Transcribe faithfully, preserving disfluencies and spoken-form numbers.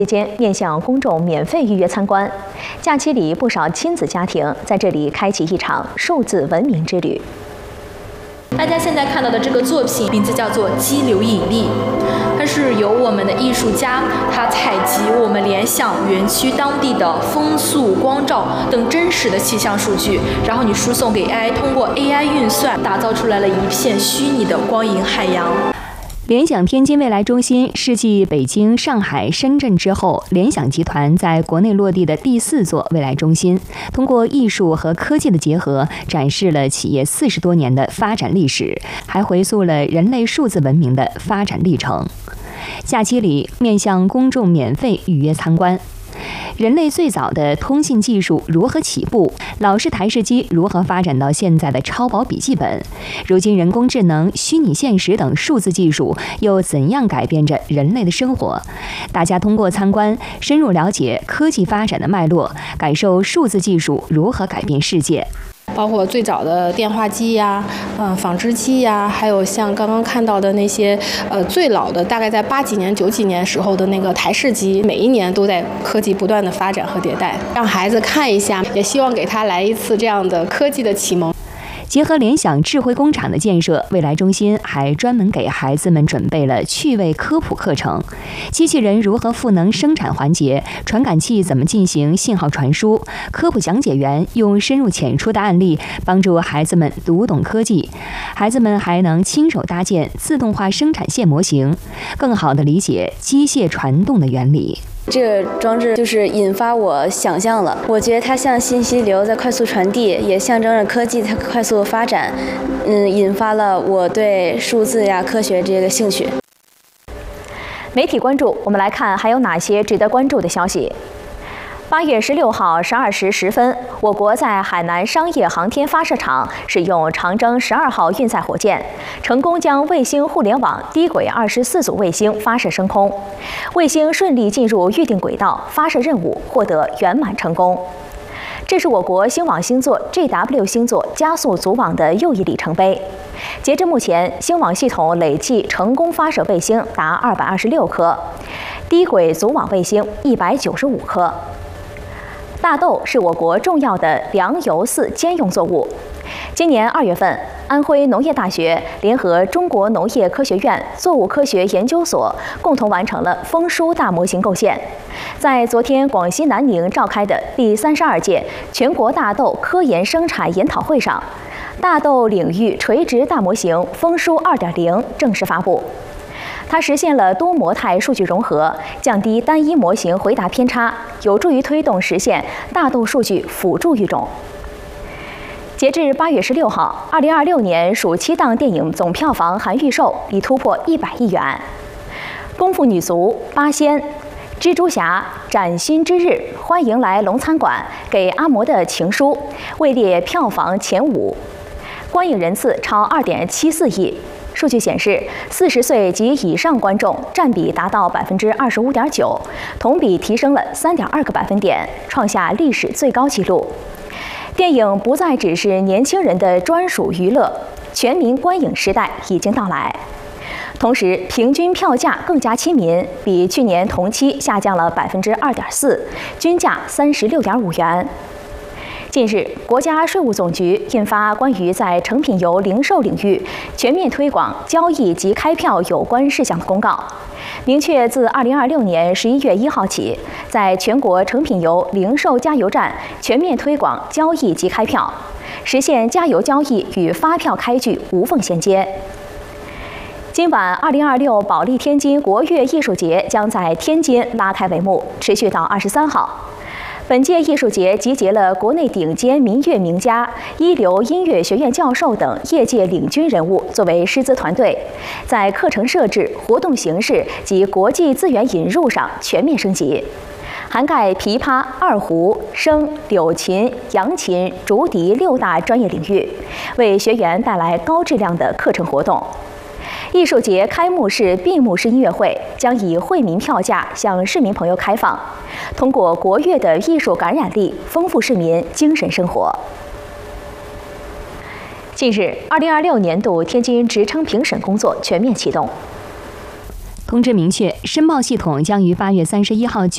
期间面向公众免费预约参观。假期里，不少亲子家庭在这里开启一场数字文明之旅。 大家现在看到的这个作品名字叫做《激流引力》，它是由我们的艺术家他采集我们联想园区当地的风速、光照等真实的气象数据，然后你输送给 A I， 通过 A I 运算打造出来了一片虚拟的光影海洋。 联想天津未来中心是继北京、上海、深圳之后，联想集团在国内落地的第四座未来中心。通过艺术和科技的结合，展示了企业四十多年的发展历史，还回溯了人类数字文明的发展历程。假期里，面向公众免费预约参观。人类最早的通信技术如何起步？老式台式机如何发展到现在的超薄笔记本？如今人工智能、虚拟现实等数字技术又怎样改变着人类的生活？大家通过参观，深入了解科技发展的脉络，感受数字技术如何改变世界。 包括最早的电话机呀、嗯纺织机呀，还有像刚刚看到的那些呃最老的，大概在八几年、九几年时候的那个台式机，每一年都在科技不断的发展和迭代，让孩子看一下，也希望给他来一次这样的科技的启蒙。 结合联想智慧工厂的建设，未来中心还专门给孩子们准备了趣味科普课程：机器人如何赋能生产环节，传感器怎么进行信号传输。科普讲解员用深入浅出的案例帮助孩子们读懂科技，孩子们还能亲手搭建自动化生产线模型，更好地理解机械传动的原理。 这个装置就是引发我想象了，我觉得它像信息流在快速传递，也象征着科技它快速发展，嗯，引发了我对数字呀、科学这个兴趣。 媒体关注，我们来看还有哪些值得关注的消息。八月十六号十二时十分，我国在海南商业航天发射场使用长征十二号运载火箭，成功将卫星互联网低轨二十四组卫星发射升空，卫星顺利进入预定轨道，发射任务获得圆满成功。这是我国星网星座 G W 星座加速组网的又一里程碑。截至目前，星网系统累计成功发射卫星达二百二十六颗，低轨组网卫星一百九十五颗。大豆是我国重要的粮油饲兼用作物。今年二月份，安徽农业大学联合中国农业科学院作物科学研究所共同完成了丰收大模型构建。在昨天广西南宁召开的第三十二届全国大豆科研生产研讨会上，大豆领域垂直大模型丰收 二点零 正式发布。它实现了多模态数据融合，降低单一模型回答偏差，有助于推动实现大豆数据辅助育种。截至八月十六号，二零二六年暑期档电影总票房含预售已突破一百亿元。功夫女足、八仙、蜘蛛侠、崭新之日、欢迎来龙餐馆、给阿嬷的情书位列票房前五，观影人次超二点七四亿。数据显示，四十岁及以上观众占比达到百分之二十五点九，同比提升了三点二个百分点，创下历史最高纪录。电影不再只是年轻人的专属娱乐，全民观影时代已经到来。同时，平均票价更加亲民，比去年同期下降了百分之二点四，均价三十六点五元。近日，国家税务总局印发关于在成品油零售领域全面推广交易及开票有关事项的公告，明确自二零二六年十一月一号起，在全国成品油零售加油站全面推广交易及开票，实现加油交易与发票开具无缝衔接。今晚，二零二六保利天津国乐艺术节将在天津拉开帷幕，持续到二十三号。本届艺术节集结了国内顶尖民乐名家、一流音乐学院教授等业界领军人物作为师资团队，在课程设置、活动形式及国际资源引入上全面升级，涵盖琵琶、二胡、笙、柳琴、扬琴、竹笛六大专业领域，为学员带来高质量的课程活动。艺术节开幕式、闭幕式音乐会将以惠民票价向市民朋友开放，通过国乐的艺术感染力，丰富市民精神生活。近日，二零二六年度天津职称评审工作全面启动。 通知明确，申报系统将于八月三十一号